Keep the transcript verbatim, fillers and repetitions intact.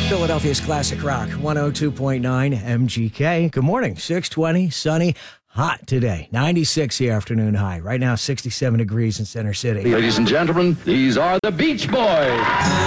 Philadelphia's Classic Rock, one oh two point nine M G K. Good morning, six twenty, sunny, hot today. ninety-six the afternoon high. Right now, sixty-seven degrees in Center City. Ladies and gentlemen, these are the Beach Boys.